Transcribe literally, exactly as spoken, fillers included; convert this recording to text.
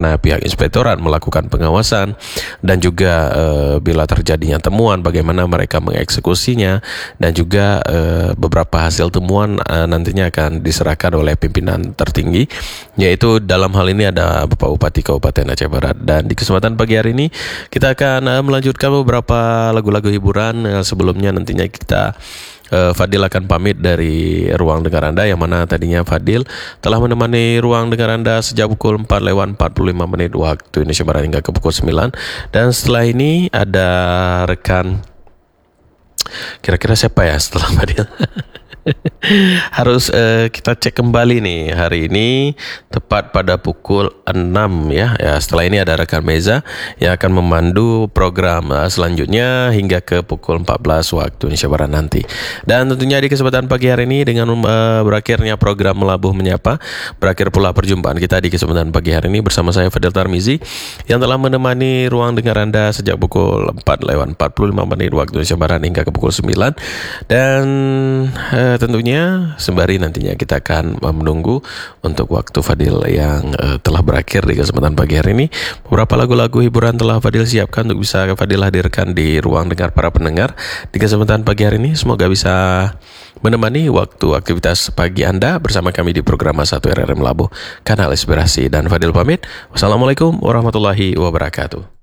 bagaimana pihak inspektorat melakukan pengawasan, dan juga uh, bila terjadinya temuan bagaimana mereka mengeksekusinya, dan juga uh, beberapa hasil temuan uh, nantinya akan diserahkan oleh pimpinan tertinggi, yaitu dalam hal ini ada Bapak Bupati Kabupaten Aceh Barat. Dan di kesempatan pagi hari ini kita akan uh, melanjutkan beberapa lagu-lagu hiburan. Uh, sebelumnya nantinya kita Uh, Fadil akan pamit dari ruang dengar Anda, yang mana tadinya Fadil telah menemani ruang dengar Anda sejak pukul empat lewat empat puluh lima menit waktu Indonesia Barat hingga ke pukul sembilan. Dan setelah ini ada rekan, kira-kira siapa ya setelah Fadil? Harus uh, kita cek kembali nih. Hari ini tepat pada pukul enam ya. Ya, setelah ini ada rekan Meza yang akan memandu program uh, selanjutnya hingga ke pukul empat belas waktu Indonesia Barat nanti. Dan tentunya di kesempatan pagi hari ini dengan uh, berakhirnya program Melabuh Menyapa, berakhir pula perjumpaan kita di kesempatan pagi hari ini bersama saya Fadil Tarmizi yang telah menemani ruang dengar Anda sejak pukul empat lewat empat puluh lima menit waktu Indonesia Barat hingga ke pukul sembilan. Dan uh, tentunya sembari nantinya kita akan menunggu untuk waktu Fadil yang uh, telah berakhir di kesempatan pagi hari ini. Beberapa lagu-lagu hiburan telah Fadil siapkan untuk bisa Fadil hadirkan di ruang dengar para pendengar di kesempatan pagi hari ini. Semoga bisa menemani waktu aktivitas pagi Anda bersama kami di program satu R R M Labuh, Kanal Inspirasi. Dan Fadil pamit. Wassalamualaikum warahmatullahi wabarakatuh.